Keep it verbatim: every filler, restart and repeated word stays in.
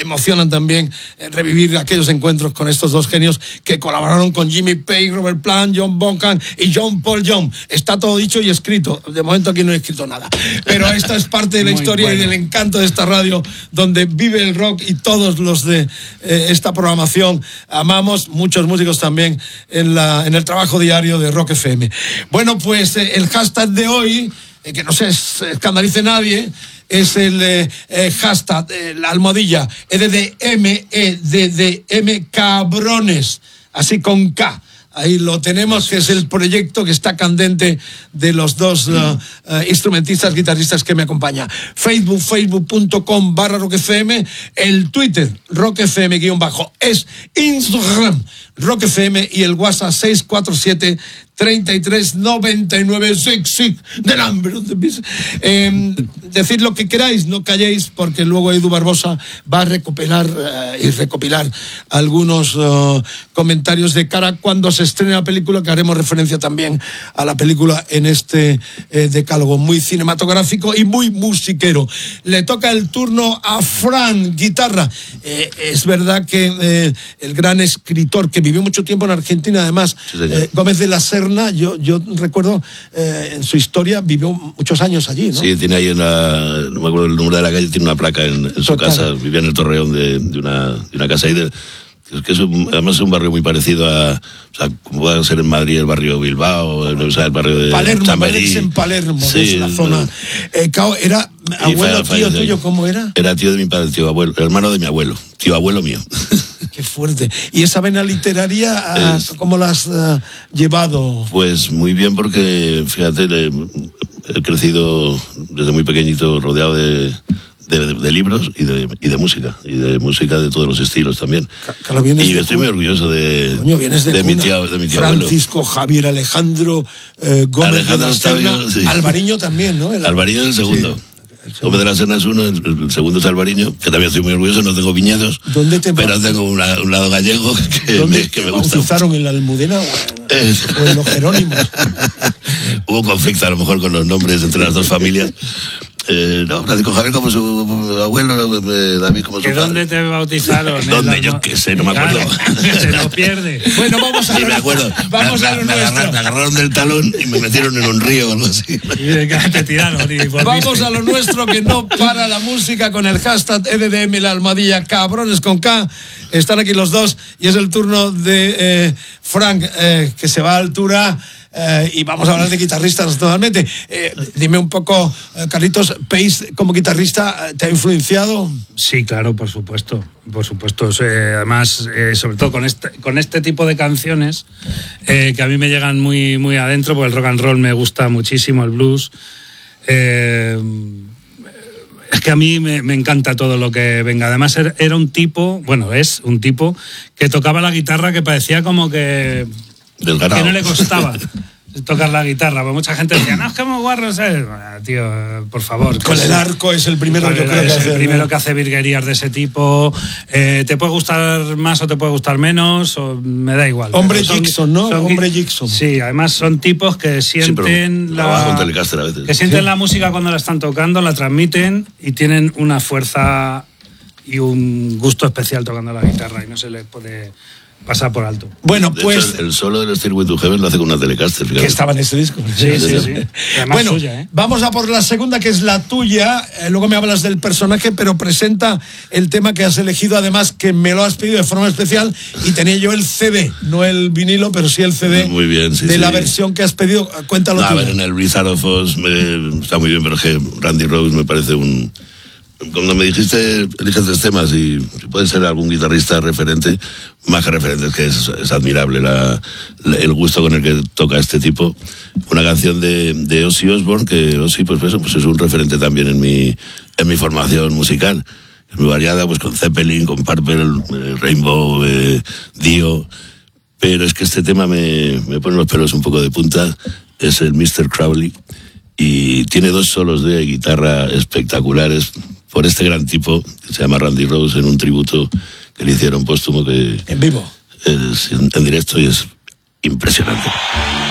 emocionan también eh, revivir aquellos encuentros con estos dos genios que colaboraron con Jimmy Page, Robert Plant, John Bonham y John Paul Young. Está todo dicho y escrito. De momento aquí no he escrito nada. Pero esta es parte de la historia bueno. y del encanto de esta radio, donde vive el rock y todos los de eh, esta programación amamos, muchos músicos también en, la, en el trabajo diario de Rock F M. Bueno, pues eh, el hashtag de hoy, eh, que no se escandalice nadie, es el eh, eh, hashtag, eh, la almohadilla, E D D M, E D D M, cabrones, así con K. Ahí lo tenemos, que es el proyecto que está candente de los dos uh, uh, instrumentistas, guitarristas que me acompañan. Facebook, facebook.com barra Rock F M, el Twitter, Rock F M guión bajo, es Instagram, Rock F M, y el WhatsApp seis cuatro siete, treinta y tres, noventa y nueve, sí, sí, del hambre. Eh, decid lo que queráis, no calléis, porque luego Edu Barbosa va a recopilar uh, y recopilar algunos uh, comentarios de cara cuando se estrene la película, que haremos referencia también a la película en este eh, decálogo muy cinematográfico y muy musiquero. Le toca el turno a Fran, guitarra. Eh, es verdad que eh, el gran escritor que vivió mucho tiempo en Argentina, además, sí, eh, Gómez de la Serna, Yo, yo recuerdo eh, en su historia vivió muchos años allí, ¿no? Sí, tiene ahí una, no me acuerdo el número de la calle, tiene una placa en, en su casa, vivía en el Torreón de, de, una, de una casa ahí, de, que es un, además es un barrio muy parecido a, o sea, como va a ser en Madrid el barrio Bilbao, o sea, el barrio de Palermo, Chamberí. En Palermo, sí, es la zona. Eh, cao, ¿Era abuelo, tío tuyo, cómo era? Era tío de mi padre, tío abuelo, hermano de mi abuelo, tío abuelo mío. Qué fuerte. ¿Y esa vena literaria, es, cómo la has uh, llevado? Pues muy bien, porque, fíjate, le, he crecido desde muy pequeñito rodeado de, de, de, de libros y de, y de música, y de música de todos los estilos también. Y estoy muy orgulloso de, Coño, vienes de, de, mi, tío, de mi tío Francisco, abuelo. Javier Alejandro, eh, Gómez Alejandro de la Serna, Octavio, sí. Alvariño también, ¿no? El, Alvariño es el segundo. Sí. Gómez de la Serna es uno, el segundo es Alvariño, que también estoy muy orgulloso, no tengo viñedos, ¿Dónde te pero tengo una, un lado gallego que, ¿Dónde me, que me gusta. ¿Bautizaron en la Almudena o, es... o en los Jerónimos? Hubo conflicto a lo mejor con los nombres entre las dos familias. Eh, no, Francisco Javier como su abuelo, eh, David como su padre. ¿Dónde te bautizaron? ¿Dónde? Yo qué sé, no me acuerdo. Se lo pierde. Bueno, vamos a sí, me acuerdo. Vamos me, a lo me, agarraron, me agarraron del talón y me metieron en un río o algo así. Y te tiraron. Y vamos a lo nuestro, que no para la música, con el hashtag E D D M, la almohadilla, cabrones con K. Están aquí los dos y es el turno de eh, Frank, eh, que se va a altura. Eh, y vamos a hablar de guitarristas totalmente. Eh, dime un poco, eh, Carlitos, Pace como guitarrista, ¿te ha influenciado? Sí, claro, por supuesto, por supuesto. Eh, además, eh, sobre todo con este, con este tipo de canciones eh, que a mí me llegan muy, muy adentro, porque el rock and roll me gusta muchísimo, el blues. Eh, es que a mí me, me encanta todo lo que venga. Además, era un tipo, bueno, es un tipo que tocaba la guitarra que parecía como que... Del ganado. Que no le costaba tocar la guitarra, porque mucha gente decía, no, es que me guarro, ¿sabes? Bueno, tío, por favor. Con el arco es el primero, yo creo que es hace, el primero ¿no? que hace virguerías de ese tipo. Eh, te puede gustar más o te puede gustar menos, o me da igual. Hombre son, Gibson, ¿no? Son, Hombre Gibson. Sí, además son tipos que sienten sí, la con Telecaster a veces. que sienten sí. la música cuando la están tocando, la transmiten y tienen una fuerza y un gusto especial tocando la guitarra y no se les puede pasar por alto. Bueno, de pues... hecho, el, el solo del Stairway to Heaven lo hace con una Telecaster, fíjate. Que estaba en este disco. Sí, sí, sí. sí. Bueno, suya, ¿eh? Vamos a por la segunda, que es la tuya. Eh, luego me hablas del personaje, pero presenta el tema que has elegido, además que me lo has pedido de forma especial, y tenía yo el C D, no el vinilo, pero sí el C D. Muy bien, sí, de sí. la versión que has pedido. Cuéntalo no, tú. A ver, en el Blizzard of Oz me, está muy bien, pero es que Randy Rhoads me parece un... Cuando me dijiste, eliges tres temas y puede ser algún guitarrista referente, más que referente, es que es, es admirable la, la, el gusto con el que toca este tipo. Una canción de, de Ozzy Osbourne, que Ozzy pues, pues, pues es un referente también en mi, en mi formación musical. Es muy variada, pues con Zeppelin, con Purple, eh, Rainbow, eh, Dio. Pero es que este tema me, me pone los pelos un poco de punta, es el mister Crowley. Y tiene dos solos de guitarra espectaculares por este gran tipo que se llama Randy Rhoads, en un tributo que le hicieron póstumo, que en vivo, es en, en directo, y es impresionante.